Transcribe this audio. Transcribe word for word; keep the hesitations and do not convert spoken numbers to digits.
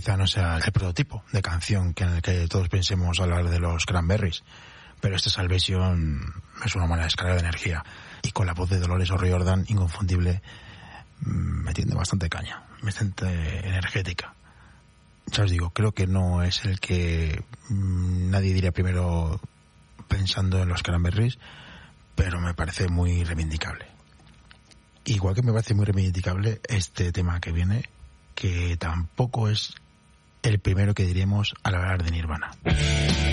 quizá no sea el prototipo de canción que en el que todos pensemos hablar de los Cranberries, pero este Salvation es una manera de descarga de energía, y con la voz de Dolores O'Riordan, inconfundible, metiendo bastante caña, bastante energética. Ya os digo, creo que no es el que mmm, nadie diría primero pensando en los Cranberries, pero me parece muy reivindicable. Igual que me parece muy reivindicable este tema que viene, que tampoco es el primero que diremos al hablar de Nirvana.